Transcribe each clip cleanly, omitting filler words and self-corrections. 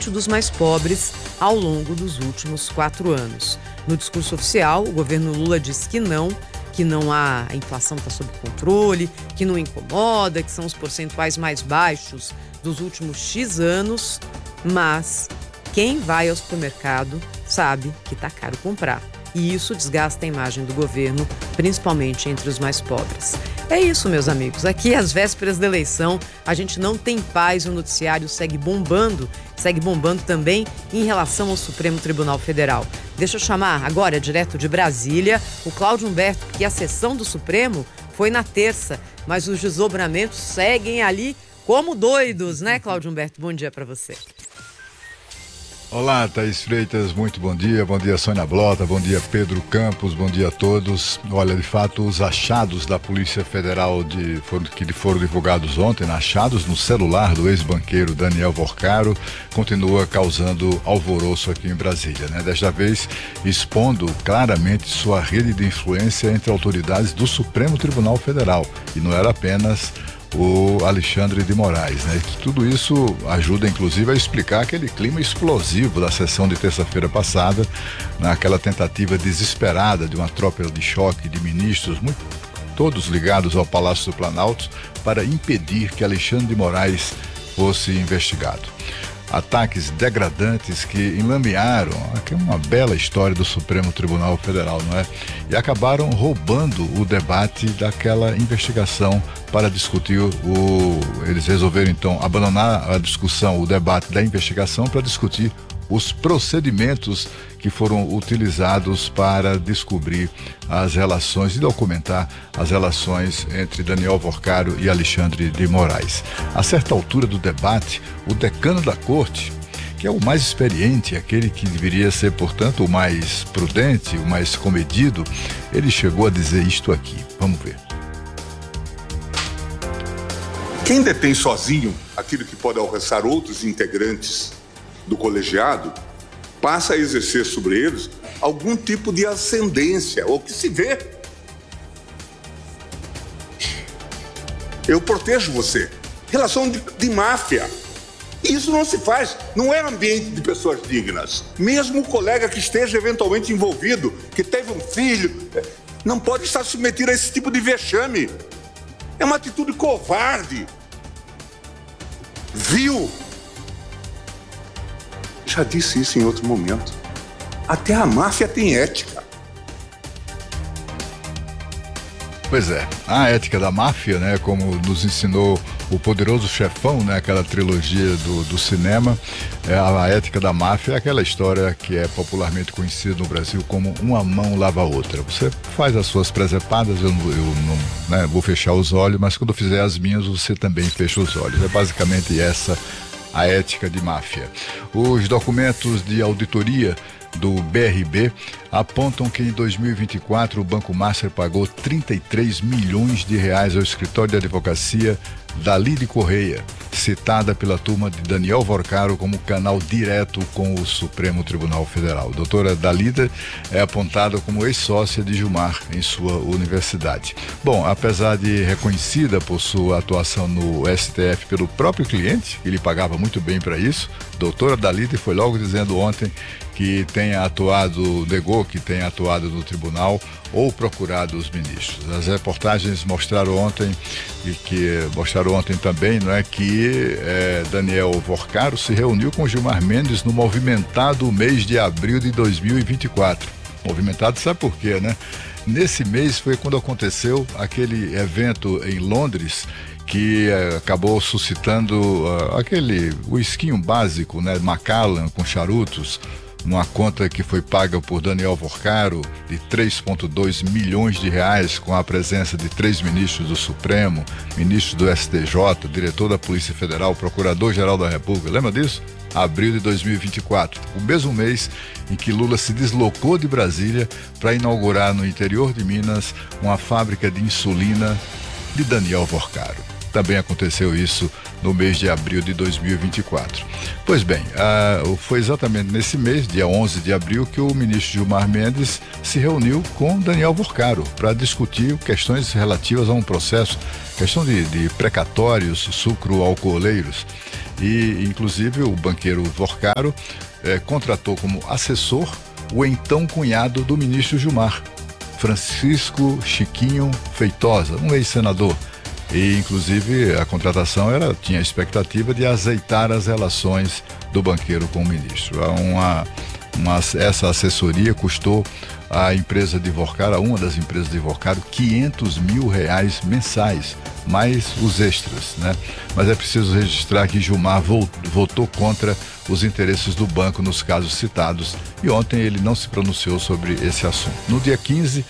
principalmente dos mais pobres, ao longo dos últimos 4 anos. No discurso oficial, o governo Lula disse que a inflação está sob controle, que não incomoda, que são os percentuais mais baixos dos últimos X anos, mas quem vai ao supermercado sabe que está caro comprar. E isso desgasta a imagem do governo, principalmente entre os mais pobres. É isso, meus amigos. Aqui, às vésperas da eleição, a gente não tem paz e o noticiário segue bombando também em relação ao Supremo Tribunal Federal. Deixa eu chamar agora, direto de Brasília, o Cláudio Humberto, porque a sessão do Supremo foi na terça, mas os desdobramentos seguem ali como doidos, né, Cláudio Humberto? Bom dia para você. Olá, Thaís Freitas, muito bom dia, Sônia Blota, bom dia Pedro Campos, bom dia a todos. Olha, de fato, os achados da Polícia Federal que foram divulgados ontem, achados no celular do ex-banqueiro Daniel Vorcaro, continua causando alvoroço aqui em Brasília, né? Desta vez expondo claramente sua rede de influência entre autoridades do Supremo Tribunal Federal, e não era apenas o Alexandre de Moraes, né? Tudo isso ajuda, inclusive, a explicar aquele clima explosivo da sessão de terça-feira passada, naquela tentativa desesperada de uma tropa de choque de ministros, todos ligados ao Palácio do Planalto, para impedir que Alexandre de Moraes fosse investigado. Ataques degradantes que enlamearam uma bela história do Supremo Tribunal Federal, não é? E acabaram roubando o debate daquela investigação para discutir eles resolveram então abandonar a discussão, o debate da investigação, para discutir os procedimentos que foram utilizados para descobrir as relações e documentar as relações entre Daniel Vorcaro e Alexandre de Moraes. A certa altura do debate, o decano da corte, que é o mais experiente, aquele que deveria ser, portanto, o mais prudente, o mais comedido, ele chegou a dizer isto aqui. Vamos ver. Quem detém sozinho aquilo que pode alcançar outros integrantes do colegiado, passa a exercer sobre eles algum tipo de ascendência, ou que se vê. Eu protejo você. Relação de máfia. Isso não se faz, não é ambiente de pessoas dignas. Mesmo o colega que esteja eventualmente envolvido, que teve um filho, não pode estar submetido a esse tipo de vexame. É uma atitude covarde. Vil. Já disse isso em outro momento. Até a máfia tem ética. Pois é, a ética da máfia, né, como nos ensinou o Poderoso Chefão, né, aquela trilogia do cinema, a ética da máfia é aquela história que é popularmente conhecida no Brasil como uma mão lava a outra. Você faz as suas presepadas, eu não, né, vou fechar os olhos, mas quando eu fizer as minhas, você também fecha os olhos. É basicamente essa a ética de máfia. Os documentos de auditoria do BRB apontam que em 2024 o Banco Master pagou 33 milhões de reais ao escritório de advocacia Dalide Correia, citada pela turma de Daniel Vorcaro como canal direto com o Supremo Tribunal Federal. A doutora Dalida é apontada como ex-sócia de Gilmar em sua universidade. Bom, apesar de reconhecida por sua atuação no STF pelo próprio cliente, que lhe pagava muito bem para isso, a doutora Dalida foi logo dizendo ontem que negou que tenha atuado no tribunal ou procurado os ministros. As reportagens mostraram ontem também, não é, que Daniel Vorcaro se reuniu com Gilmar Mendes no movimentado mês de abril de 2024. Movimentado, sabe por quê, né? Nesse mês foi quando aconteceu aquele evento em Londres que acabou suscitando o esquinho básico, né, Macallan com charutos, numa conta que foi paga por Daniel Vorcaro de 3,2 milhões de reais, com a presença de 3 ministros do Supremo, ministro do STJ, diretor da Polícia Federal, procurador-geral da República. Lembra disso? Abril de 2024, o mesmo mês em que Lula se deslocou de Brasília para inaugurar no interior de Minas uma fábrica de insulina de Daniel Vorcaro. Também aconteceu isso no mês de abril de 2024. Pois bem, foi exatamente nesse mês, dia 11 de abril, que o ministro Gilmar Mendes se reuniu com Daniel Vorcaro para discutir questões relativas a um processo, questão de precatórios sucro-alcooleiros. E, inclusive, o banqueiro Vorcaro contratou como assessor o então cunhado do ministro Gilmar, Francisco Chiquinho Feitosa, um ex-senador. E, inclusive, a contratação tinha a expectativa de azeitar as relações do banqueiro com o ministro. Essa assessoria custou à empresa de Vorcaro, uma das empresas de Vorcaro, R$500 mil mensais, mais os extras, né? Mas é preciso registrar que Gilmar votou contra os interesses do banco nos casos citados e ontem ele não se pronunciou sobre esse assunto. No dia 15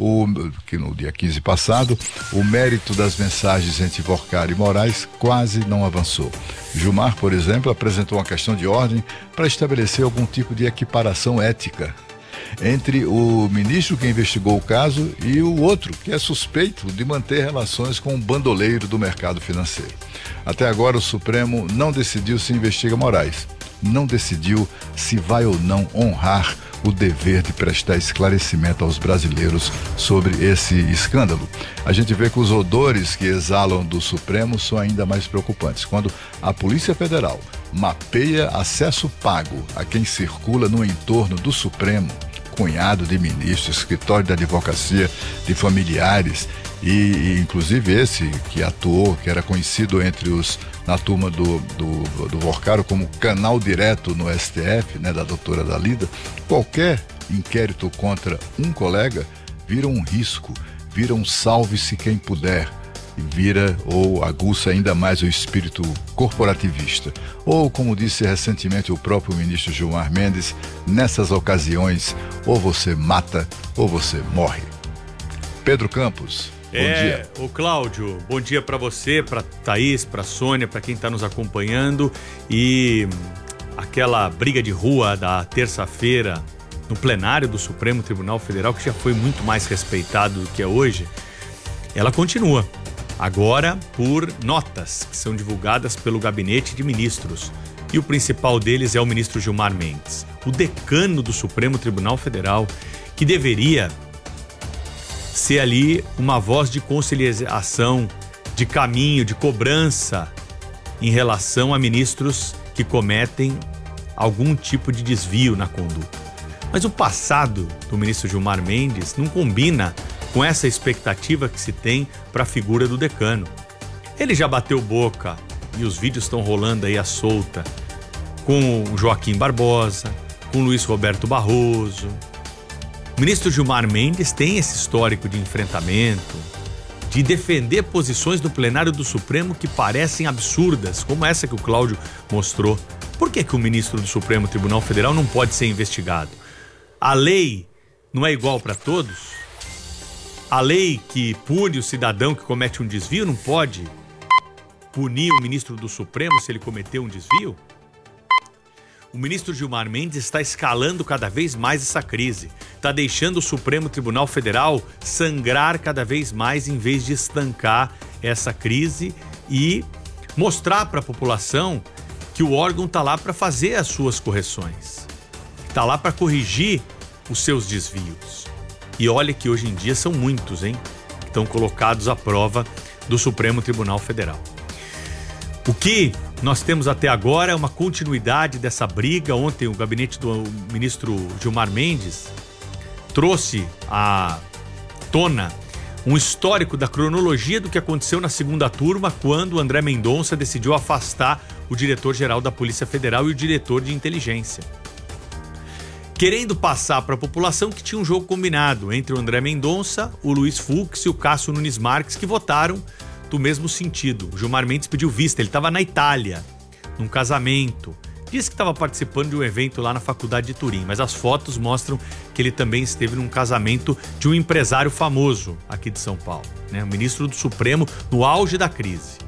passado, o mérito das mensagens entre Vorcaro e Moraes quase não avançou. Gilmar, por exemplo, apresentou uma questão de ordem para estabelecer algum tipo de equiparação ética entre o ministro que investigou o caso e o outro, que é suspeito de manter relações com um bandoleiro do mercado financeiro. Até agora, o Supremo não decidiu se investiga Moraes, não decidiu se vai ou não honrar o dever de prestar esclarecimento aos brasileiros sobre esse escândalo. A gente vê que os odores que exalam do Supremo são ainda mais preocupantes. Quando a Polícia Federal mapeia acesso pago a quem circula no entorno do Supremo, cunhado de ministro, escritório de advocacia de familiares e inclusive esse que atuou, que era conhecido na turma do Vorcaro como canal direto no STF, né, da doutora Dalida, qualquer inquérito contra um colega vira um risco, vira um salve-se quem puder, vira ou aguça ainda mais o espírito corporativista. Ou, como disse recentemente o próprio ministro Gilmar Mendes, nessas ocasiões, ou você mata ou você morre. Pedro Campos, bom dia. Ô Cláudio, bom dia para você, para Thaís, para Sônia, para quem está nos acompanhando. E aquela briga de rua da terça-feira no plenário do Supremo Tribunal Federal, que já foi muito mais respeitado do que é hoje, ela continua. Agora por notas que são divulgadas pelo gabinete de ministros. E o principal deles é o ministro Gilmar Mendes, o decano do Supremo Tribunal Federal, que deveria ser ali uma voz de conciliação, de caminho, de cobrança em relação a ministros que cometem algum tipo de desvio na conduta. Mas o passado do ministro Gilmar Mendes não combina com essa expectativa que se tem para a figura do decano. Ele já bateu boca, e os vídeos estão rolando aí à solta, com o Joaquim Barbosa, com o Luiz Roberto Barroso. O ministro Gilmar Mendes tem esse histórico de enfrentamento, de defender posições do plenário do Supremo que parecem absurdas, como essa que o Cláudio mostrou. Por que o ministro do Supremo Tribunal Federal não pode ser investigado? A lei não é igual para todos? A lei que pune o cidadão que comete um desvio não pode punir o ministro do Supremo se ele cometeu um desvio? O ministro Gilmar Mendes está escalando cada vez mais essa crise. Está deixando o Supremo Tribunal Federal sangrar cada vez mais em vez de estancar essa crise e mostrar para a população que o órgão está lá para fazer as suas correções. Está lá para corrigir os seus desvios. E olha que hoje em dia são muitos, hein? Que estão colocados à prova do Supremo Tribunal Federal. O que nós temos até agora é uma continuidade dessa briga. Ontem o gabinete do ministro Gilmar Mendes trouxe à tona um histórico da cronologia do que aconteceu na segunda turma, quando o André Mendonça decidiu afastar o diretor-geral da Polícia Federal e o diretor de inteligência, querendo passar para a população que tinha um jogo combinado entre o André Mendonça, o Luiz Fux e o Cássio Nunes Marques, que votaram do mesmo sentido. O Gilmar Mendes pediu vista, ele estava na Itália, num casamento. Disse que estava participando de um evento lá na Faculdade de Turim, mas as fotos mostram que ele também esteve num casamento de um empresário famoso aqui de São Paulo, né? O ministro do Supremo no auge da crise.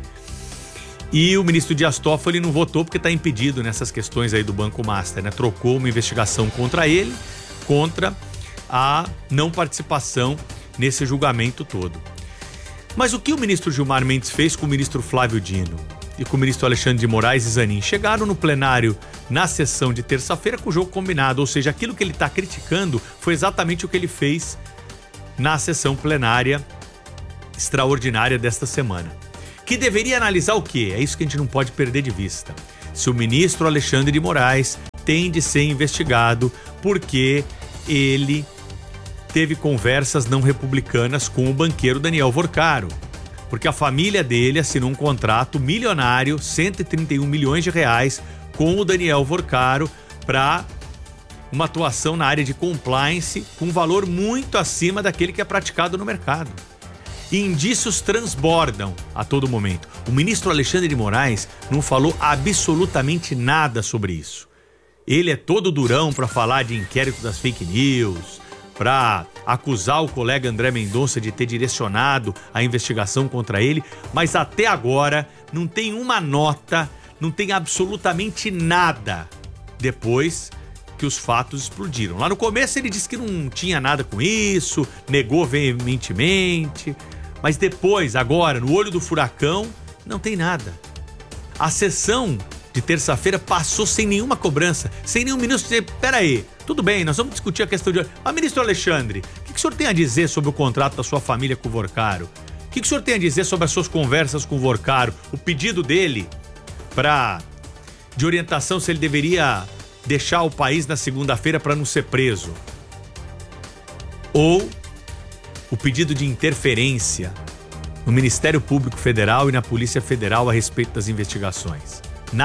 E o ministro Dias Toffoli não votou porque está impedido nessas questões aí do Banco Master, né? Trocou uma investigação contra ele, contra a não participação nesse julgamento todo. Mas o que o ministro Gilmar Mendes fez com o ministro Flávio Dino e com o ministro Alexandre de Moraes e Zanin? Chegaram no plenário na sessão de terça-feira com o jogo combinado, ou seja, aquilo que ele está criticando foi exatamente o que ele fez na sessão plenária extraordinária desta semana. que deveria analisar o quê? É isso que a gente não pode perder de vista. Se o ministro Alexandre de Moraes tem de ser investigado porque ele teve conversas não republicanas com o banqueiro Daniel Vorcaro. Porque a família dele assinou um contrato milionário, 131 milhões de reais, com o Daniel Vorcaro para uma atuação na área de compliance com um valor muito acima daquele que é praticado no mercado. E indícios transbordam a todo momento. O ministro Alexandre de Moraes não falou absolutamente nada sobre isso. Ele é todo durão para falar de inquérito das fake news, para acusar o colega André Mendonça de ter direcionado a investigação contra ele, mas até agora não tem uma nota, não tem absolutamente nada depois que os fatos explodiram. Lá no começo ele disse que não tinha nada com isso, negou veementemente, mas depois, agora, no olho do furacão, não tem nada. A sessão de terça-feira passou sem nenhuma cobrança, sem nenhum ministro dizer, peraí, tudo bem, nós vamos discutir a questão de... Mas, ministro Alexandre, o que o senhor tem a dizer sobre o contrato da sua família com o Vorcaro? O que o senhor tem a dizer sobre as suas conversas com o Vorcaro? O pedido dele de orientação se ele deveria deixar o país na segunda-feira para não ser preso? Ou o pedido de interferência no Ministério Público Federal e na Polícia Federal a respeito das investigações?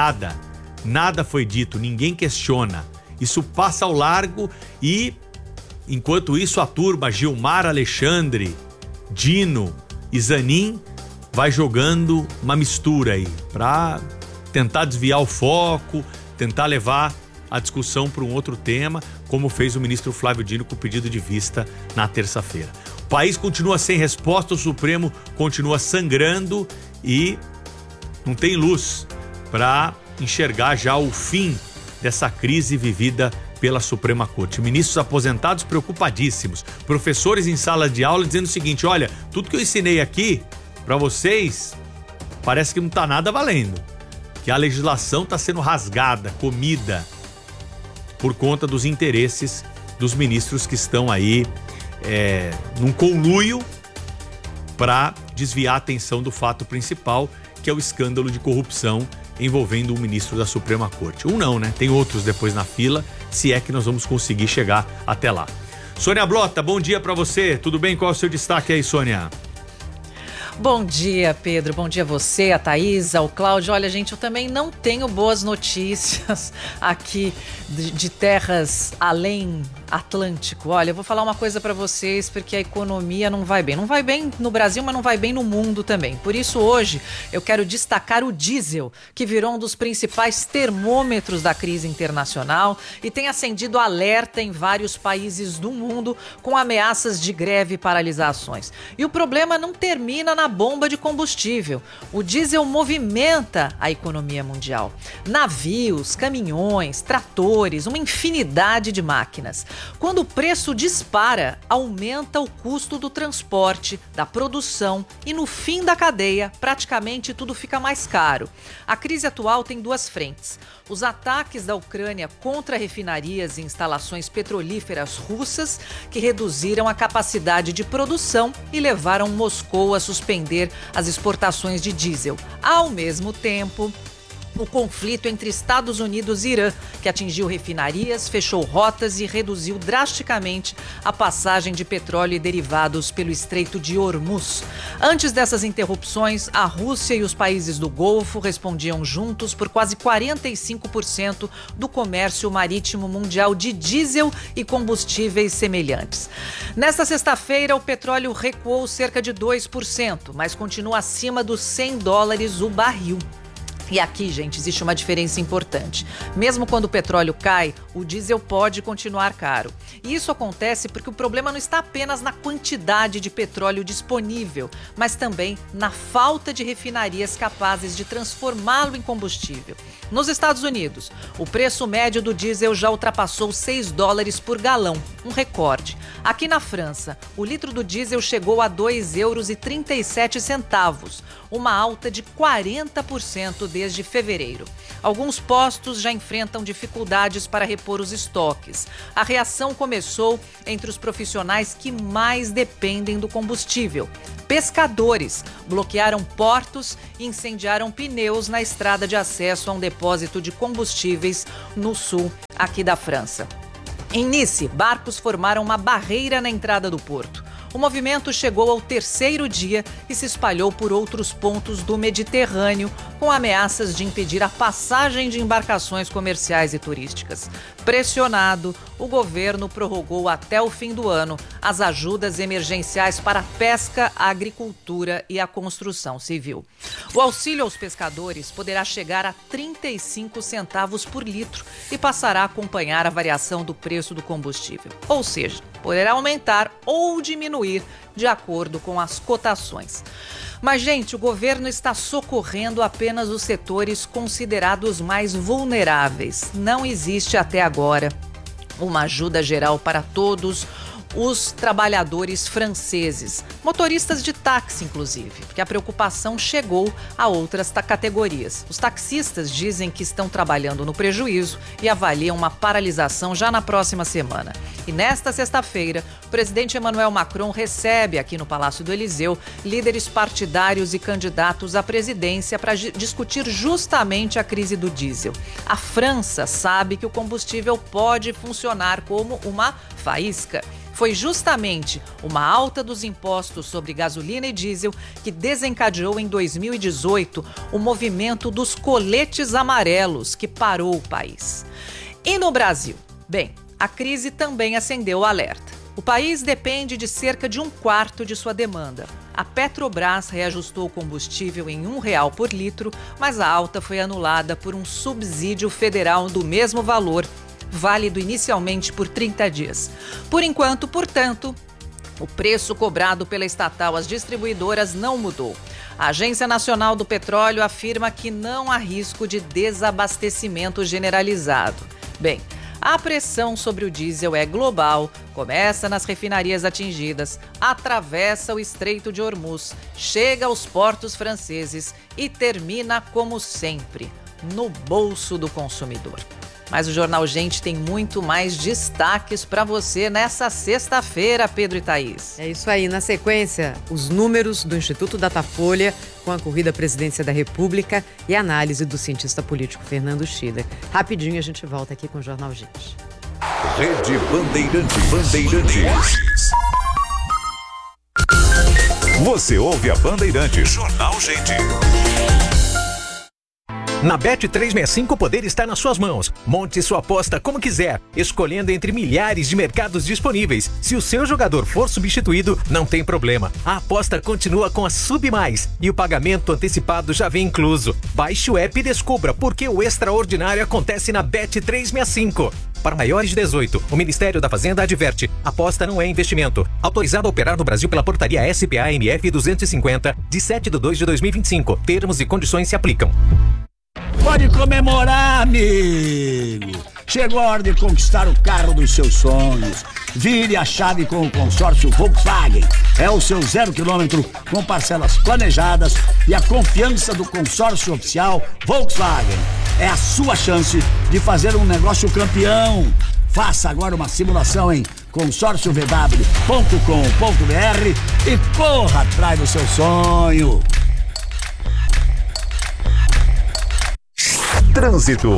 Nada foi dito, ninguém questiona. Isso passa ao largo e, enquanto isso, a turma Gilmar, Alexandre, Dino e Zanin vai jogando uma mistura aí para tentar desviar o foco, tentar levar a discussão para um outro tema, como fez o ministro Flávio Dino com o pedido de vista na terça-feira. O país continua sem resposta, o Supremo continua sangrando e não tem luz para enxergar já o fim dessa crise vivida pela Suprema Corte. Ministros aposentados preocupadíssimos, professores em sala de aula dizendo o seguinte, olha, tudo que eu ensinei aqui para vocês parece que não está nada valendo, que a legislação está sendo rasgada, comida, por conta dos interesses dos ministros que estão aí num conluio para desviar a atenção do fato principal, que é o escândalo de corrupção envolvendo um ministro da Suprema Corte. Um não, né? Tem outros depois na fila, se é que nós vamos conseguir chegar até lá. Sônia Blota, bom dia para você. Tudo bem? Qual é o seu destaque aí, Sônia? Bom dia, Pedro. Bom dia a você, a Thaís, ao Cláudio. Olha, gente, eu também não tenho boas notícias aqui de terras além Atlântico. Olha, eu vou falar uma coisa para vocês, porque a economia não vai bem. Não vai bem no Brasil, mas não vai bem no mundo também. Por isso, hoje, eu quero destacar o diesel, que virou um dos principais termômetros da crise internacional e tem acendido alerta em vários países do mundo com ameaças de greve e paralisações. E o problema não termina na bomba de combustível. O diesel movimenta a economia mundial. Navios, caminhões, tratores, uma infinidade de máquinas. Quando o preço dispara, aumenta o custo do transporte, da produção e no fim da cadeia, praticamente tudo fica mais caro. A crise atual tem duas frentes. Os ataques da Ucrânia contra refinarias e instalações petrolíferas russas, que reduziram a capacidade de produção e levaram Moscou a suspender as exportações de diesel. Ao mesmo tempo, o conflito entre Estados Unidos e Irã, que atingiu refinarias, fechou rotas e reduziu drasticamente a passagem de petróleo e derivados pelo Estreito de Hormuz. Antes dessas interrupções, a Rússia e os países do Golfo respondiam juntos por quase 45% do comércio marítimo mundial de diesel e combustíveis semelhantes. Nesta sexta-feira, o petróleo recuou cerca de 2%, mas continua acima dos $100 o barril. E aqui, gente, existe uma diferença importante. Mesmo quando o petróleo cai, o diesel pode continuar caro. E isso acontece porque o problema não está apenas na quantidade de petróleo disponível, mas também na falta de refinarias capazes de transformá-lo em combustível. Nos Estados Unidos, o preço médio do diesel já ultrapassou $6 por galão, um recorde. Aqui na França, o litro do diesel chegou a €2,37, uma alta de 40% desde fevereiro. Alguns postos já enfrentam dificuldades para repor os estoques. A reação começou entre os profissionais que mais dependem do combustível. Pescadores bloquearam portos e incendiaram pneus na estrada de acesso a um depósito de combustíveis no sul aqui da França. Em Nice, barcos formaram uma barreira na entrada do porto. O movimento chegou ao terceiro dia e se espalhou por outros pontos do Mediterrâneo, com ameaças de impedir a passagem de embarcações comerciais e turísticas. Pressionado, o governo prorrogou até o fim do ano as ajudas emergenciais para a pesca, a agricultura e a construção civil. O auxílio aos pescadores poderá chegar a 35 centavos por litro e passará a acompanhar a variação do preço do combustível. Ou seja, poderá aumentar ou diminuir de acordo com as cotações. Mas, gente, o governo está socorrendo apenas os setores considerados mais vulneráveis. Não existe até agora uma ajuda geral para todos os trabalhadores franceses, motoristas de táxi, inclusive, porque a preocupação chegou a outras categorias. Os taxistas dizem que estão trabalhando no prejuízo e avaliam uma paralisação já na próxima semana. E nesta sexta-feira, o presidente Emmanuel Macron recebe aqui no Palácio do Elyseu líderes partidários e candidatos à presidência para discutir justamente a crise do diesel. A França sabe que o combustível pode funcionar como uma faísca. Foi justamente uma alta dos impostos sobre gasolina e diesel que desencadeou em 2018 o movimento dos coletes amarelos, que parou o país. E no Brasil? Bem, a crise também acendeu o alerta. O país depende de cerca de 1/4 de sua demanda. A Petrobras reajustou o combustível em R$1 por litro, mas a alta foi anulada por um subsídio federal do mesmo valor, válido inicialmente por 30 dias. Por enquanto, portanto, o preço cobrado pela estatal às distribuidoras não mudou. A Agência Nacional do Petróleo afirma que não há risco de desabastecimento generalizado. Bem, a pressão sobre o diesel é global, começa nas refinarias atingidas, atravessa o Estreito de Hormuz, chega aos portos franceses e termina, como sempre, no bolso do consumidor. Mas o Jornal Gente tem muito mais destaques para você nessa sexta-feira, Pedro e Thaís. É isso aí. Na sequência, os números do Instituto Datafolha com a corrida à presidência da República e a análise do cientista político Fernando Schiller. Rapidinho a gente volta aqui com o Jornal Gente. Rede Bandeirantes. Você ouve a Bandeirantes. Jornal Gente. Na Bet365 o poder está nas suas mãos. Monte sua aposta como quiser, escolhendo entre milhares de mercados disponíveis. Se o seu jogador for substituído, não tem problema. A aposta continua com a Sub Mais e o pagamento antecipado já vem incluso. Baixe o app e descubra por que o extraordinário acontece na Bet365. Para maiores de 18, o Ministério da Fazenda adverte: aposta não é investimento. Autorizado a operar no Brasil pela portaria SPA-MF 250, de 7/2/2025. Termos e condições se aplicam. Pode comemorar, amigo! Chegou a hora de conquistar o carro dos seus sonhos. Vire a chave com o consórcio Volkswagen. É o seu 0 km com parcelas planejadas e a confiança do consórcio oficial Volkswagen. É a sua chance de fazer um negócio campeão. Faça agora uma simulação em consórciovw.com.br e corra atrás do seu sonho. Trânsito.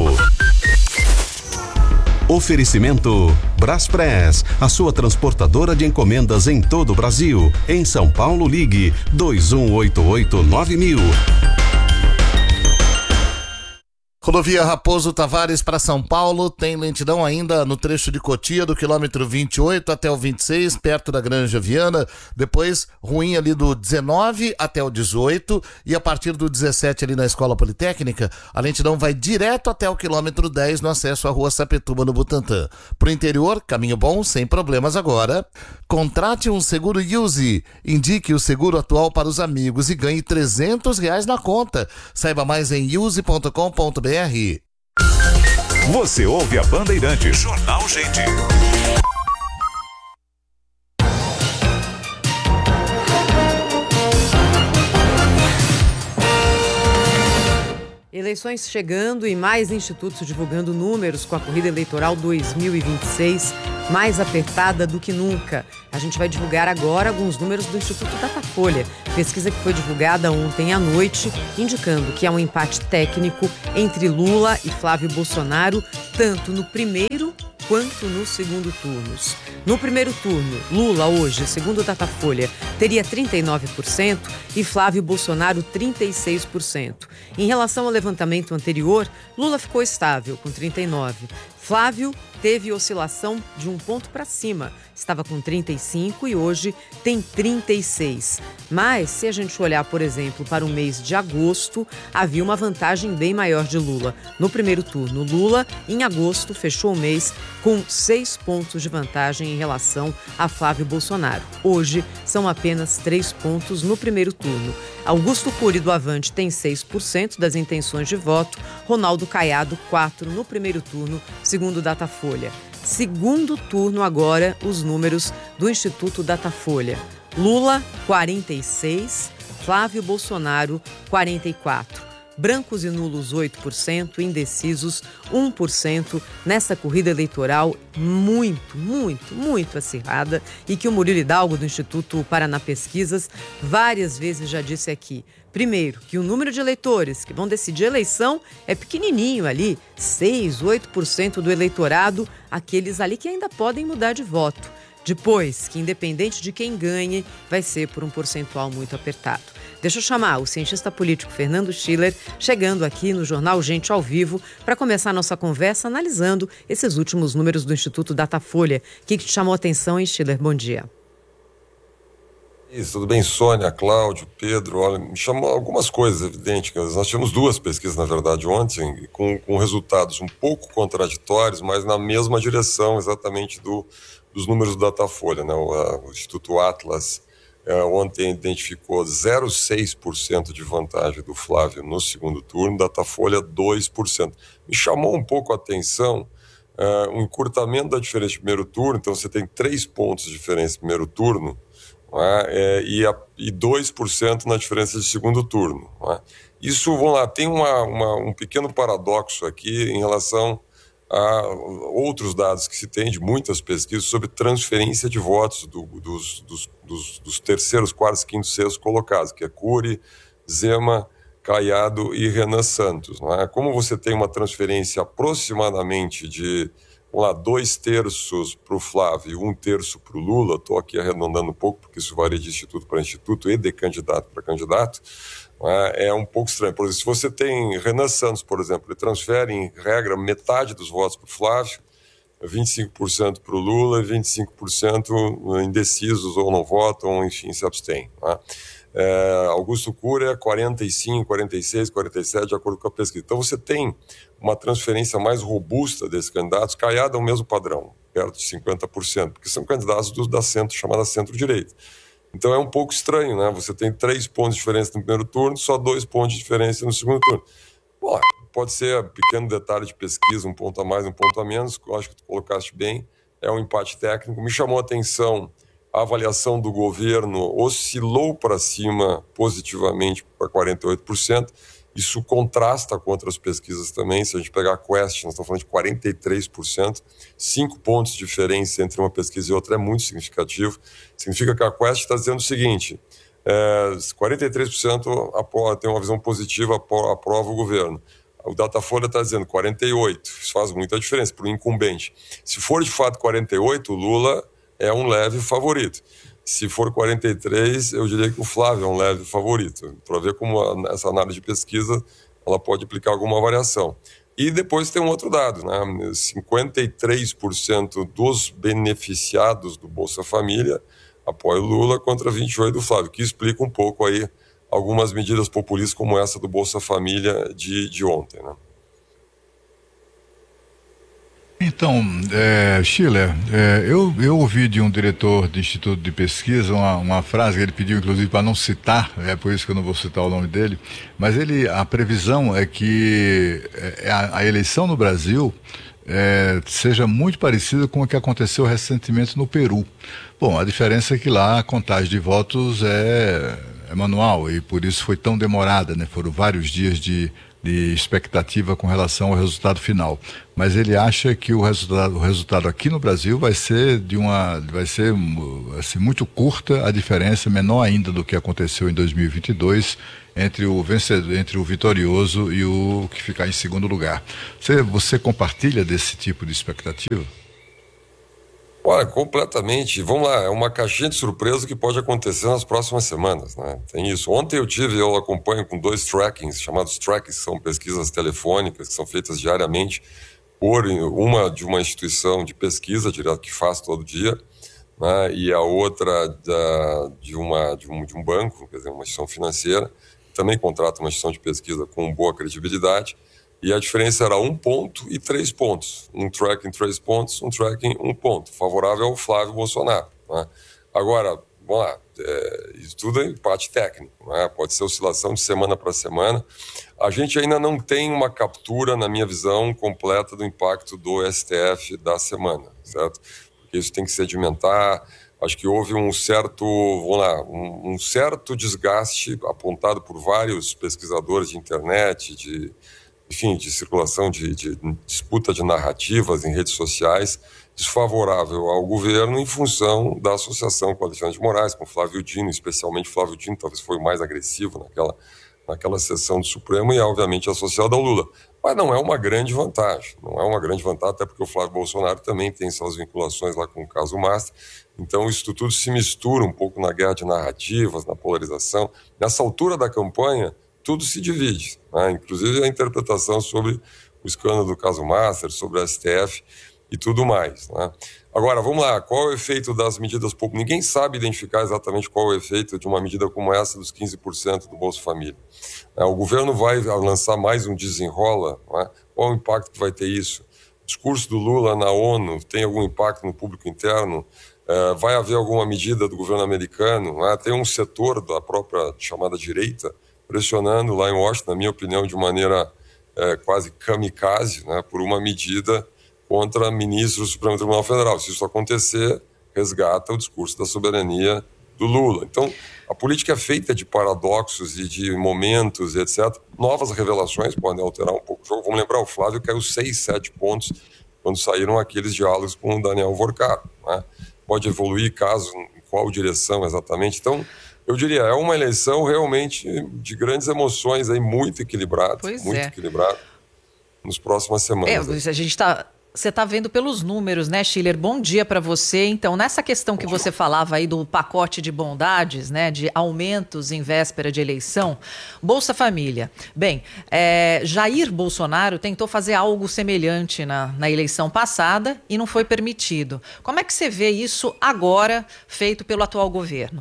Oferecimento Braspress, a sua transportadora de encomendas em todo o Brasil. Em São Paulo, ligue 2188-9000. Rodovia Raposo Tavares para São Paulo, tem lentidão ainda no trecho de Cotia, do quilômetro 28 até o 26, perto da Granja Viana. Depois, ruim ali do 19 até o 18, e a partir do 17 ali na Escola Politécnica, a lentidão vai direto até o quilômetro 10 no acesso à Rua Sapituba, no Butantã. Pro interior, caminho bom, sem problemas agora. Contrate um seguro Use, indique o seguro atual para os amigos e ganhe R$300 na conta. Saiba mais em use.com.br. Você ouve a Bandeirantes. Jornal Gente. eleições chegando e mais institutos divulgando números com a corrida eleitoral 2026 mais apertada do que nunca. A gente vai divulgar agora alguns números do Instituto Datafolha, pesquisa que foi divulgada ontem à noite, indicando que há um empate técnico entre Lula e Flávio Bolsonaro, tanto no primeiro quanto no segundo turnos. No primeiro turno, Lula hoje, segundo o Datafolha, teria 39% e Flávio Bolsonaro 36%. Em relação ao levantamento anterior, Lula ficou estável, com 39%. Flávio teve oscilação de 1 ponto para cima. Estava com 35 e hoje tem 36. Mas, se a gente olhar, por exemplo, para o mês de agosto, havia uma vantagem bem maior de Lula. No primeiro turno, Lula, em agosto, fechou o mês com 6 pontos de vantagem em relação a Flávio Bolsonaro. Hoje, são apenas 3 pontos no primeiro turno. Augusto Cury do Avante tem 6% das intenções de voto, Ronaldo Caiado 4% no primeiro turno, segundo o Datafolha. Segundo turno agora, os números do Instituto Datafolha. Lula, 46%, Flávio Bolsonaro, 44%. Brancos e nulos 8%, indecisos 1% nessa corrida eleitoral muito acirrada e que o Murilo Hidalgo do Instituto Paraná Pesquisas várias vezes já disse aqui. Primeiro, que o número de eleitores que vão decidir a eleição é pequenininho ali, 6, 8% do eleitorado, aqueles ali que ainda podem mudar de voto. Depois, que independente de quem ganhe, vai ser por um percentual muito apertado. Deixa eu chamar o cientista político Fernando Schiller, chegando aqui no Jornal Gente ao Vivo, para começar a nossa conversa analisando esses últimos números do Instituto Datafolha. O que te chamou a atenção, hein, Schiller? Bom dia. Isso, tudo bem, Sônia, Cláudio, Pedro. Olha, me chamou algumas coisas, evidente. Nós tivemos 2 pesquisas, na verdade, ontem, com resultados um pouco contraditórios, mas na mesma direção exatamente dos números do Datafolha, né? O Instituto Atlas ontem identificou 0,6% de vantagem do Flávio no segundo turno, Datafolha 2%. Me chamou um pouco a atenção um encurtamento da diferença de primeiro turno, então você tem 3 pontos de diferença no primeiro turno, e 2% na diferença de segundo turno. Isso, vamos lá, tem um pequeno paradoxo aqui em relação a outros dados que se tem de muitas pesquisas sobre transferência de votos dos terceiros, quartos, quintos, sextos colocados, que é Cury, Zema, Caiado e Renan Santos. Não é? Como você tem uma transferência aproximadamente de 2/3 para o Flávio e 1/3 para o Lula, estou aqui arredondando um pouco, porque isso varia de instituto para instituto e de candidato para candidato, é um pouco estranho. Por exemplo, se você tem Renan Santos, por exemplo, ele transfere, em regra, metade dos votos para o Flávio, 25% para o Lula e 25% indecisos ou não votam, ou enfim, se abstêm. Augusto Cury é 45, 46, 47, de acordo com a pesquisa. Então você tem uma transferência mais robusta desses candidatos. Caiado é o mesmo padrão, perto de 50%, porque são candidatos da chamada centro-direita. Então é um pouco estranho, né? Você tem 3 pontos de diferença no primeiro turno, só 2 pontos de diferença no segundo turno. Bom, pode ser um pequeno detalhe de pesquisa, 1 ponto a mais, 1 ponto a menos, eu acho que tu colocaste bem, é um empate técnico. Me chamou a atenção a avaliação do governo, oscilou para cima positivamente para 48%, isso contrasta com outras pesquisas também. Se a gente pegar a Quest, nós estamos falando de 43%, 5 pontos de diferença entre uma pesquisa e outra é muito significativo. Significa que a Quest está dizendo o seguinte, 43% tem uma visão positiva, aprova o governo. O Datafolha está dizendo 48%, isso faz muita diferença para o incumbente. Se for de fato 48%, o Lula é um leve favorito. Se for 43%, eu diria que o Flávio é um leve favorito, para ver como essa análise de pesquisa ela pode aplicar alguma variação. E depois tem um outro dado, né? 53% dos beneficiados do Bolsa Família apoiam o Lula contra 28% do Flávio, que explica um pouco aí algumas medidas populistas como essa do Bolsa Família de ontem, né? Então, Schiller, eu ouvi de um diretor do Instituto de Pesquisa uma frase que ele pediu, inclusive, para não citar, é por isso que eu não vou citar o nome dele, mas a previsão é que a eleição no Brasil seja muito parecida com o que aconteceu recentemente no Peru. Bom, a diferença é que lá a contagem de votos é manual e por isso foi tão demorada, né? Foram vários dias de de expectativa com relação ao resultado final. Mas ele acha que o resultado aqui no Brasil vai ser assim, muito curta a diferença, menor ainda do que aconteceu em 2022 entre o vencedor, entre o vitorioso e o que ficar em segundo lugar. Você compartilha desse tipo de expectativa? Olha, completamente. Vamos lá, é uma caixinha de surpresa que pode acontecer nas próximas semanas, né? Tem isso. Ontem eu acompanho com 2 trackings, chamados trackings, são pesquisas telefônicas que são feitas diariamente por de uma instituição de pesquisa direto que faz todo dia, né? E a outra de um banco, quer dizer, uma instituição financeira, que também contrata uma instituição de pesquisa com boa credibilidade. E a diferença era 1 ponto e 3 pontos. Um tracking 3 pontos, um tracking 1 ponto. Favorável ao Flávio Bolsonaro, né? Agora, vamos lá, isso tudo é empate técnico, né? Pode ser oscilação de semana para semana. A gente ainda não tem uma captura, na minha visão, completa do impacto do STF da semana, certo? Porque isso tem que sedimentar. Acho que houve um certo desgaste apontado por vários pesquisadores de internet, de circulação de disputa de narrativas em redes sociais, desfavorável ao governo em função da associação com Alexandre de Moraes, com Flávio Dino, especialmente Flávio Dino, talvez foi o mais agressivo naquela sessão do Supremo, e obviamente associado ao Lula. Mas não é uma grande vantagem, até porque o Flávio Bolsonaro também tem suas vinculações lá com o caso Master. Então isso tudo se mistura um pouco na guerra de narrativas, na polarização. Nessa altura da campanha, tudo se divide, né? Inclusive a interpretação sobre o escândalo do caso Master, sobre a STF e tudo mais, né? Agora, vamos lá, qual é o efeito das medidas públicas? Ninguém sabe identificar exatamente qual é o efeito de uma medida como essa dos 15% do Bolsa Família. O governo vai lançar mais um desenrola, né? Qual é o impacto que vai ter isso? O discurso do Lula na ONU tem algum impacto no público interno? Vai haver alguma medida do governo americano? Né? Tem um setor da própria chamada direita pressionando lá em Washington, na minha opinião, de maneira quase kamikaze, né, por uma medida contra ministros do Supremo Tribunal Federal. Se isso acontecer, resgata o discurso da soberania do Lula. Então, a política é feita de paradoxos e de momentos, etc. Novas revelações podem alterar um pouco o jogo. Vamos lembrar, o Flávio caiu 6, 7 pontos quando saíram aqueles diálogos com o Daniel Vorcado, né? Pode evoluir, caso, em qual direção exatamente. Então, eu diria, é uma eleição realmente de grandes emoções, aí, muito equilibrado, equilibrado nas próximas semanas. Você está vendo pelos números, né, Schiller? Bom dia para você. Então, nessa questão que você falava aí do pacote de bondades, né, de aumentos em véspera de eleição, Bolsa Família. Bem, Jair Bolsonaro tentou fazer algo semelhante na eleição passada e não foi permitido. Como é que você vê isso agora, feito pelo atual governo?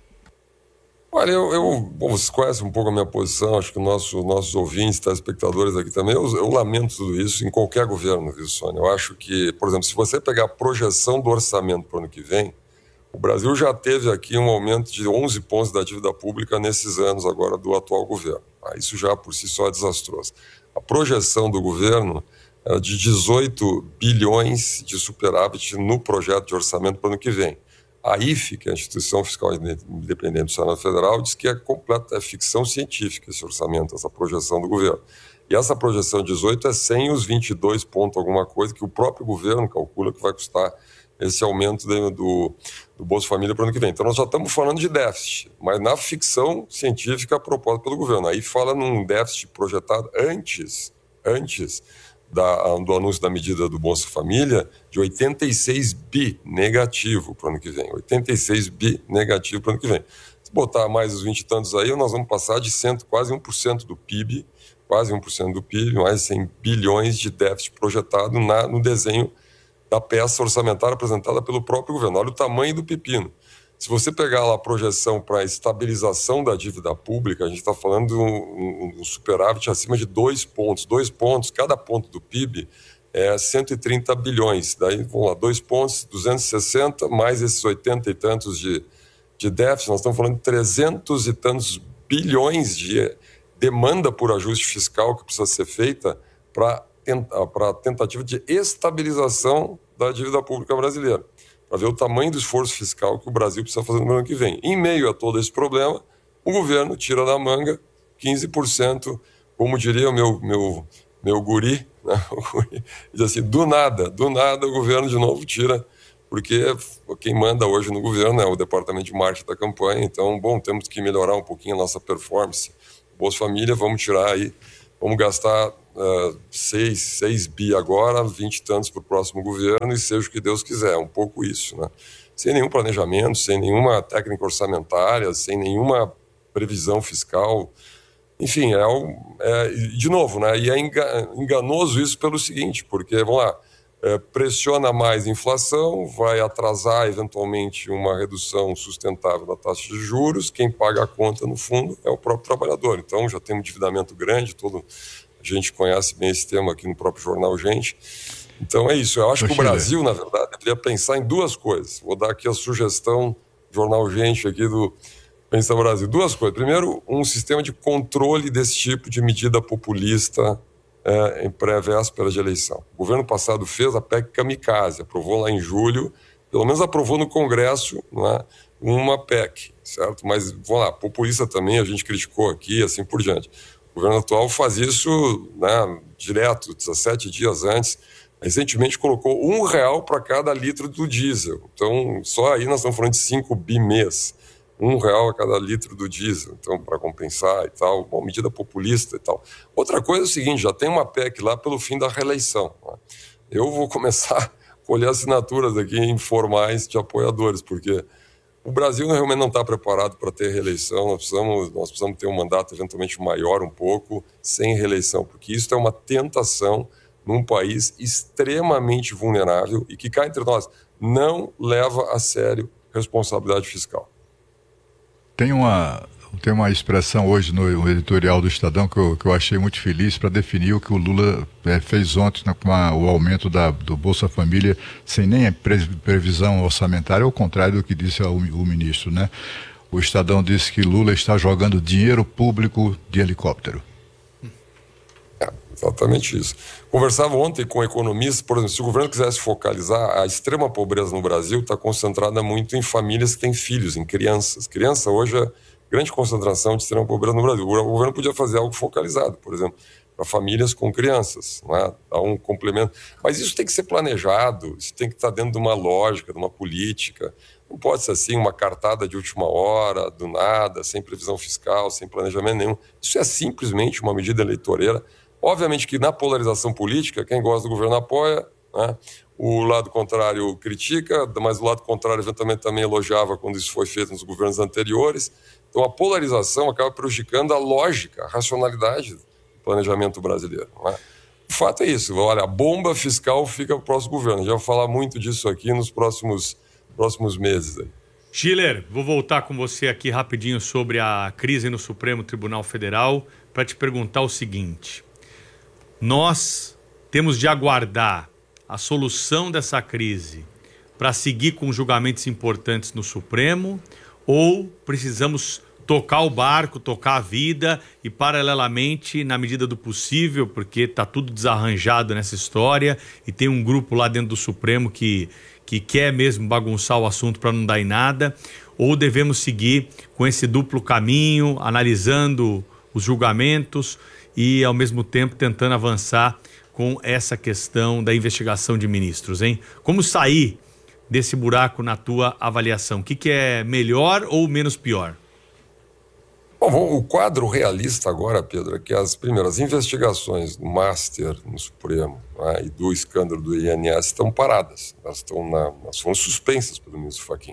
Olha, bom, vocês conhecem um pouco a minha posição, acho que nossos ouvintes, telespectadores aqui também, eu lamento tudo isso em qualquer governo, viu, Sônia? Eu acho que, por exemplo, se você pegar a projeção do orçamento para o ano que vem, o Brasil já teve aqui um aumento de 11 pontos da dívida pública nesses anos agora do atual governo. Isso já por si só é desastroso. A projeção do governo era de 18 bilhões de superávit no projeto de orçamento para o ano que vem. A IFE, que é a Instituição Fiscal Independente do Senado Federal, diz que é ficção científica esse orçamento, essa projeção do governo. E essa projeção de 18 é sem os 22 pontos alguma coisa que o próprio governo calcula que vai custar esse aumento do Bolsa Família para o ano que vem. Então nós já estamos falando de déficit, mas na ficção científica proposta pelo governo. Aí fala num déficit projetado antes do anúncio da medida do Bolsa Família, de 86 bi negativo para o ano que vem. 86 bi negativo para o ano que vem. Se botar mais os 20 e tantos aí, nós vamos passar de quase 1% do PIB, mais 100 bilhões de déficit projetado no desenho da peça orçamentária apresentada pelo próprio governo. Olha o tamanho do pepino. Se você pegar lá a projeção para a estabilização da dívida pública, a gente está falando de um superávit acima de 2 pontos. 2 pontos, cada ponto do PIB é 130 bilhões. Daí, vamos lá, 2 pontos, 260, mais esses 80 e tantos de déficit, nós estamos falando de 300 e tantos bilhões de demanda por ajuste fiscal que precisa ser feita para a tentativa de estabilização da dívida pública brasileira, para ver o tamanho do esforço fiscal que o Brasil precisa fazer no ano que vem. Em meio a todo esse problema, o governo tira da manga 15% como diria o meu guri, né? Diz assim, do nada o governo de novo tira, porque quem manda hoje no governo é o departamento de marketing da campanha. Então, bom, temos que melhorar um pouquinho a nossa performance. Bolsa Família, vamos tirar aí, vamos gastar 6 bi agora, 20 e tantos para o próximo governo, e seja o que Deus quiser, um pouco isso, né? Sem nenhum planejamento, sem nenhuma técnica orçamentária, sem nenhuma previsão fiscal. Enfim, de novo, né? E é enganoso isso pelo seguinte, porque, vamos lá, pressiona mais a inflação, vai atrasar eventualmente uma redução sustentável da taxa de juros, quem paga a conta no fundo é o próprio trabalhador. Então já tem um endividamento grande, a gente conhece bem esse tema aqui no próprio jornal Gente. Então é isso, eu acho que o Brasil, na verdade, deveria pensar em duas coisas. Vou dar aqui a sugestão, jornal Gente aqui do Pensa Brasil, duas coisas. Primeiro, um sistema de controle desse tipo de medida populista em pré-véspera de eleição. O governo passado fez a PEC Kamikaze, aprovou lá em julho, pelo menos aprovou no Congresso, né, uma PEC, certo? Mas, vamos lá, populista também, a gente criticou aqui, assim por diante. O governo atual faz isso, né, direto, 17 dias antes. Recentemente colocou R$1 para cada litro do diesel. Então, só aí nós estamos falando de 5 bi mês. R$1 a cada litro do diesel, então, para compensar e tal, uma medida populista e tal. Outra coisa é o seguinte, já tem uma PEC lá pelo fim da reeleição. Né? Eu vou começar a colher assinaturas aqui informais de apoiadores, porque o Brasil realmente não está preparado para ter reeleição, nós precisamos ter um mandato eventualmente maior um pouco, sem reeleição, porque isso é uma tentação num país extremamente vulnerável e que, cá entre nós, não leva a sério responsabilidade fiscal. Tem uma expressão hoje no editorial do Estadão que eu achei muito feliz para definir o que o Lula fez ontem com o aumento do Bolsa Família sem nem previsão orçamentária, ao contrário do que disse o ministro, né? O Estadão disse que Lula está jogando dinheiro público de helicóptero. Exatamente isso. Conversava ontem com economistas, por exemplo, se o governo quisesse focalizar, a extrema pobreza no Brasil está concentrada muito em famílias que têm filhos, em crianças. Criança hoje é grande concentração de extrema pobreza no Brasil. O governo podia fazer algo focalizado, por exemplo, para famílias com crianças, né? Dar um complemento. Mas isso tem que ser planejado, isso tem que estar dentro de uma lógica, de uma política. Não pode ser assim uma cartada de última hora, do nada, sem previsão fiscal, sem planejamento nenhum. Isso é simplesmente uma medida eleitoreira. Obviamente que na polarização política, quem gosta do governo apoia, né? O lado contrário critica, mas o lado contrário eventualmente também elogiava quando isso foi feito nos governos anteriores. Então a polarização acaba prejudicando a lógica, a racionalidade do planejamento brasileiro. Né? O fato é isso, olha, a bomba fiscal fica para o próximo governo. Já vou falar muito disso aqui nos próximos meses. Aí. Schiller, vou voltar com você aqui rapidinho sobre a crise no Supremo Tribunal Federal para te perguntar o seguinte. Nós temos de aguardar a solução dessa crise para seguir com julgamentos importantes no Supremo ou precisamos tocar o barco, tocar a vida e paralelamente, na medida do possível, porque está tudo desarranjado nessa história e tem um grupo lá dentro do Supremo que quer mesmo bagunçar o assunto para não dar em nada, ou devemos seguir com esse duplo caminho, analisando os julgamentos e, ao mesmo tempo, tentando avançar com essa questão da investigação de ministros, hein? Como sair desse buraco na tua avaliação? O que é melhor ou menos pior? Bom, o quadro realista agora, Pedro, é que as primeiras investigações do Master no Supremo, né, e do escândalo do INS estão paradas. Elas foram suspensas pelo ministro Fachin.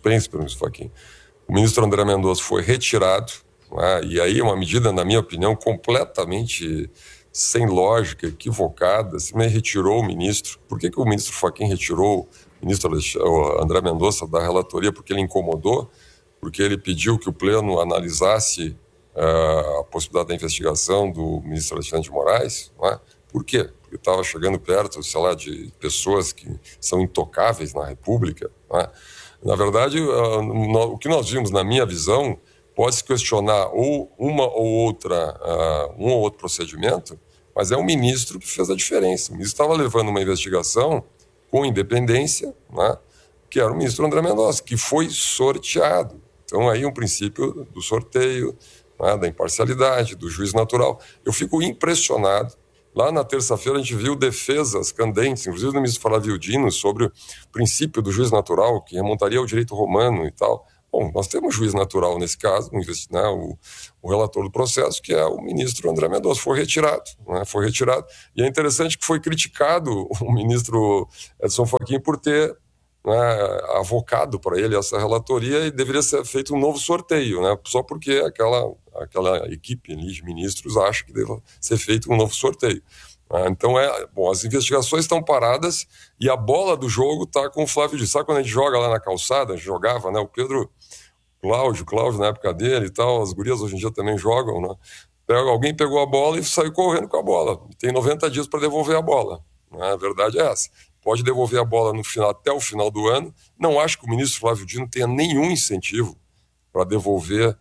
O ministro André Mendonça foi retirado, né, e aí é uma medida, na minha opinião, completamente sem lógica, equivocada. Se me retirou o ministro. Por que o ministro Fachin retirou o ministro André Mendonça da relatoria? Porque ele incomodou? Porque ele pediu que o Pleno analisasse a possibilidade da investigação do ministro Alexandre de Moraes? Não é? Por quê? Porque estava chegando perto, sei lá, de pessoas que são intocáveis na República. Não é? Na verdade, o que nós vimos, na minha visão, pode-se questionar ou um ou outro procedimento, mas é um ministro que fez a diferença. O ministro estava levando uma investigação com independência, né, que era o ministro André Mendonça, que foi sorteado. Então, aí um princípio do sorteio, né, da imparcialidade, do juiz natural. Eu fico impressionado. Lá na terça-feira a gente viu defesas candentes, inclusive do ministro Flávio Dino, sobre o princípio do juiz natural, que remontaria ao direito romano e tal. Bom, nós temos juiz natural nesse caso, né, o relator do processo, que é o ministro André Mendonça, foi retirado, né, foi retirado. E é interessante que foi criticado o ministro Edson Fachin por ter, né, avocado para ele essa relatoria, e deveria ser feito um novo sorteio, né, só porque aquela equipe de ministros acha que deve ser feito um novo sorteio. Então, as investigações estão paradas e a bola do jogo está com o Flávio Dino. Sabe quando a gente joga lá na calçada? A gente jogava, né? O Pedro, Cláudio na época dele e tal, as gurias hoje em dia também jogam, né? Alguém pegou a bola e saiu correndo com a bola. Tem 90 dias para devolver a bola. Né? A verdade é essa. Pode devolver a bola até o final do ano. Não acho que o ministro Flávio Dino tenha nenhum incentivo para devolver